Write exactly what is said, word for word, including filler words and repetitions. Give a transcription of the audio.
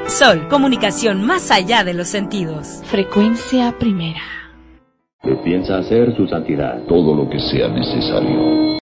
Sol, comunicación más allá de los sentidos. Frecuencia primera. ¿Qué piensa hacer su santidad? Todo lo que sea necesario.